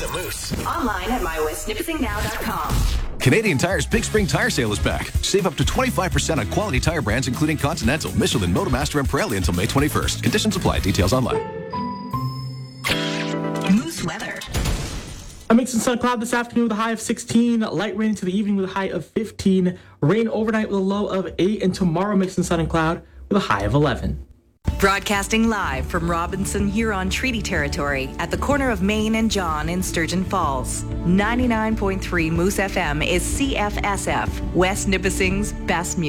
the Moose. Online at mywestnipissingnow.com. Canadian Tire's Big Spring Tire Sale is back. Save up to 25% on quality tire brands including Continental, Michelin, Motomaster, and Pirelli until May 21st. Conditions apply. Details online. Moose weather. A mix of sun and cloud this afternoon with a high of 16. Light rain into the evening with a high of 15. Rain overnight with a low of 8. And tomorrow mix of sun and cloud with a high of 11. Broadcasting live from Robinson Huron Treaty Territory at the corner of Main and John in Sturgeon Falls. 99.3 Moose FM is CFSF, West Nipissing's best music.